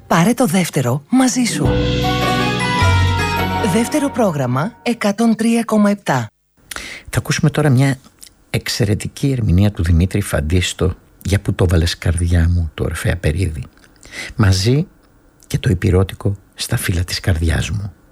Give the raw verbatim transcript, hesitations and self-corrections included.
Πάρε το δεύτερο μαζί σου. Δεύτερο πρόγραμμα εκατόν τρία κόμμα επτά. Θα ακούσουμε τώρα μια εξαιρετική ερμηνεία του Δημήτρη Φαντίστο για «Που το βάλες καρδιά μου» του Ορφέα Περίδη. Μαζί και το υπηρώτικο «Στα φύλλα της καρδιάς μου».